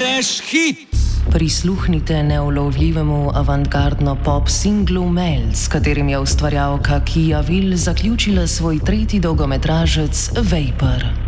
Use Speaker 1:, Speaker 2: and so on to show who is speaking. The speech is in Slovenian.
Speaker 1: bereš hit.
Speaker 2: Prisluhnite neulovljivemu avantgardno pop singlu Mel, s katerim je ustvarjalka Kia Will zaključila svoj tretji dolgometražec Vapor.